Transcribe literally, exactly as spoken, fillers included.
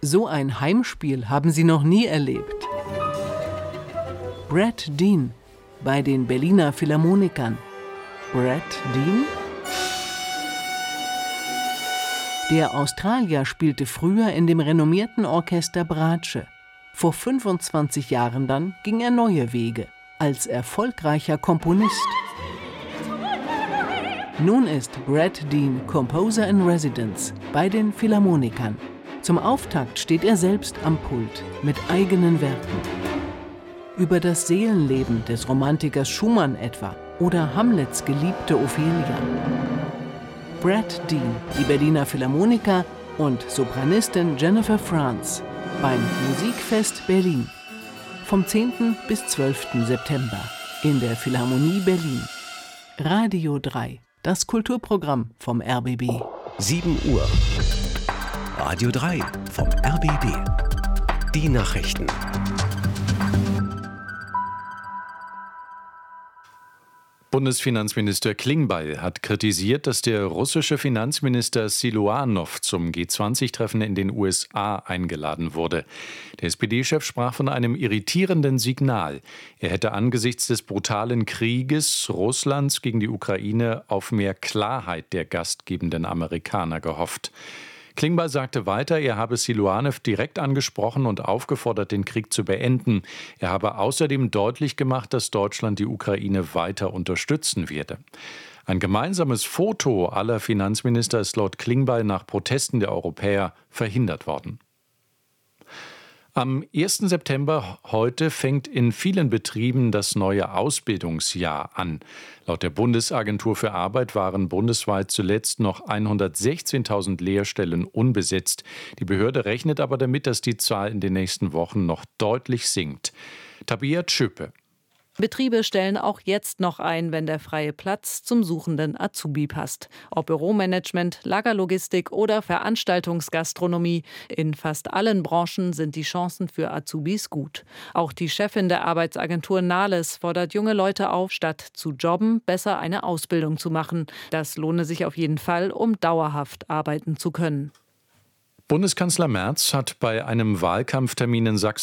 So ein Heimspiel haben sie noch nie erlebt. Brad Dean bei den Berliner Philharmonikern. Brad Dean? Der Australier spielte früher in dem renommierten Orchester Bratsche. Vor fünfundzwanzig Jahren dann ging er neue Wege als erfolgreicher Komponist. Nun ist Brad Dean Composer in Residence bei den Philharmonikern. Zum Auftakt steht er selbst am Pult mit eigenen Werken. Über das Seelenleben des Romantikers Schumann etwa oder Hamlets geliebte Ophelia. Brad Dean, die Berliner Philharmoniker und Sopranistin Jennifer Franz beim Musikfest Berlin. Vom zehnten bis zwölften September in der Philharmonie Berlin. Radio drei, das Kulturprogramm vom R B B. sieben Uhr. Radio drei vom R B B. Die Nachrichten. Bundesfinanzminister Klingbeil hat kritisiert, dass der russische Finanzminister Siluanow zum G zwanzig Treffen in den U S A eingeladen wurde. Der S P D-Chef sprach von einem irritierenden Signal. Er hätte angesichts des brutalen Krieges Russlands gegen die Ukraine auf mehr Klarheit der gastgebenden Amerikaner gehofft. Klingbeil sagte weiter, er habe Siluanow direkt angesprochen und aufgefordert, den Krieg zu beenden. Er habe außerdem deutlich gemacht, dass Deutschland die Ukraine weiter unterstützen werde. Ein gemeinsames Foto aller Finanzminister ist laut Klingbeil nach Protesten der Europäer verhindert worden. Am ersten September heute fängt in vielen Betrieben das neue Ausbildungsjahr an. Laut der Bundesagentur für Arbeit waren bundesweit zuletzt noch hundertsechzehntausend Lehrstellen unbesetzt. Die Behörde rechnet aber damit, dass die Zahl in den nächsten Wochen noch deutlich sinkt. Tabea Tschöpe. Betriebe stellen auch jetzt noch ein, wenn der freie Platz zum suchenden Azubi passt. Ob Büromanagement, Lagerlogistik oder Veranstaltungsgastronomie, in fast allen Branchen sind die Chancen für Azubis gut. Auch die Chefin der Arbeitsagentur Nahles fordert junge Leute auf, statt zu jobben, besser eine Ausbildung zu machen. Das lohne sich auf jeden Fall, um dauerhaft arbeiten zu können. Bundeskanzler Merz hat bei einem Wahlkampftermin in Sachsen